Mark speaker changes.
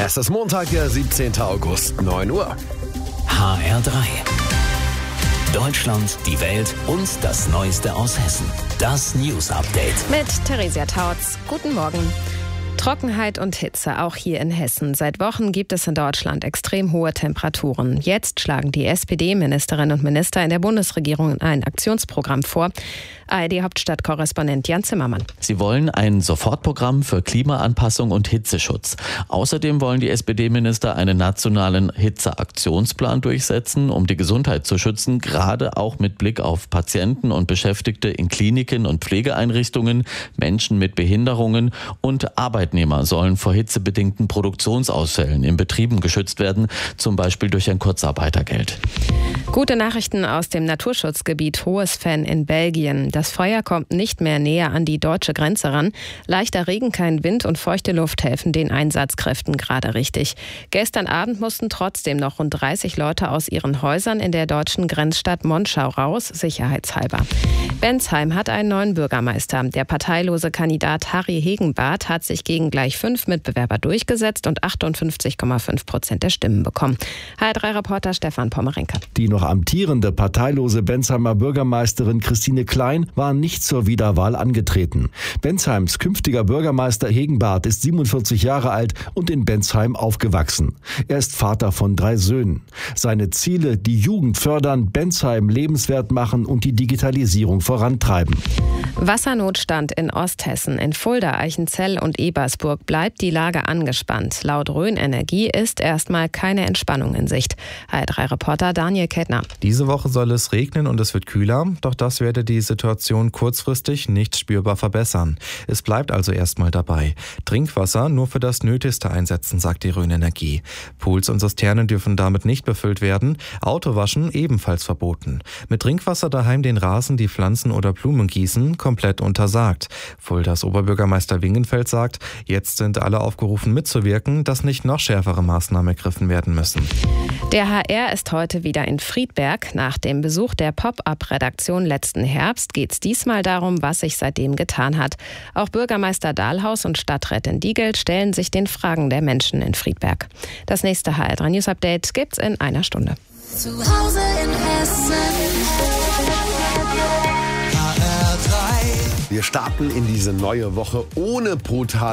Speaker 1: Es ist Montag, der 17. August, 9 Uhr.
Speaker 2: HR3. Deutschland, die Welt und das Neueste aus Hessen. Das News Update.
Speaker 3: Mit Theresia Tautz. Guten Morgen. Trockenheit und Hitze, auch hier in Hessen. Seit Wochen gibt es in Deutschland extrem hohe Temperaturen. Jetzt schlagen die SPD-Ministerinnen und Minister in der Bundesregierung ein Aktionsprogramm vor. ARD-Hauptstadtkorrespondent Jan Zimmermann.
Speaker 4: Sie wollen ein Sofortprogramm für Klimaanpassung und Hitzeschutz. Außerdem wollen die SPD-Minister einen nationalen Hitzeaktionsplan durchsetzen, um die Gesundheit zu schützen, gerade auch mit Blick auf Patienten und Beschäftigte in Kliniken und Pflegeeinrichtungen, Menschen mit Behinderungen und Arbeitnehmer sollen vor hitzebedingten Produktionsausfällen in Betrieben geschützt werden, zum Beispiel durch ein Kurzarbeitergeld.
Speaker 3: Gute Nachrichten aus dem Naturschutzgebiet Hohesfenn in Belgien. Das Feuer kommt nicht mehr näher an die deutsche Grenze ran. Leichter Regen, kein Wind und feuchte Luft helfen den Einsatzkräften gerade richtig. Gestern Abend mussten trotzdem noch rund 30 Leute aus ihren Häusern in der deutschen Grenzstadt Monschau raus, sicherheitshalber. Bensheim hat einen neuen Bürgermeister. Der parteilose Kandidat Harry Hegenbarth hat sich gegen gleich 5 Mitbewerber durchgesetzt und 58,5% der Stimmen bekommen. HR3-Reporter Stefan Pommerenke.
Speaker 5: Die noch amtierende parteilose Bensheimer Bürgermeisterin Christine Klein war nicht zur Wiederwahl angetreten. Bensheims künftiger Bürgermeister Hegenbarth ist 47 Jahre alt und in Bensheim aufgewachsen. Er ist Vater von 3 Söhnen. Seine Ziele: die Jugend fördern, Bensheim lebenswert machen und die Digitalisierung vorantreiben.
Speaker 3: Wassernotstand in Osthessen. In Fulda, Eichenzell und Ebersburg bleibt die Lage angespannt. Laut Rhön Energie ist erstmal keine Entspannung in Sicht. HR3-Reporter Daniel Kettner.
Speaker 6: Diese Woche soll es regnen und es wird kühler, doch das werde die Situation kurzfristig nicht spürbar verbessern. Es bleibt also erstmal dabei. Trinkwasser nur für das Nötigste einsetzen, sagt die Rhön Energie. Pools und Zisternen dürfen damit nicht befüllt werden, Autowaschen ebenfalls verboten. Mit Trinkwasser daheim den Rasen, die Pflanzen oder Blumen gießen, komplett untersagt. Fuldas Oberbürgermeister Wingenfeld sagt, jetzt sind alle aufgerufen mitzuwirken, dass nicht noch schärfere Maßnahmen ergriffen werden müssen.
Speaker 3: Der HR ist heute wieder in Friedberg. Nach dem Besuch der Pop-up-Redaktion letzten Herbst geht es diesmal darum, was sich seitdem getan hat. Auch Bürgermeister Dahlhaus und Stadträtin Diegelt stellen sich den Fragen der Menschen in Friedberg. Das nächste HR3 News Update gibt's in einer Stunde.
Speaker 7: Zu Hause in Hessen.
Speaker 1: Wir starten in diese neue Woche ohne brutal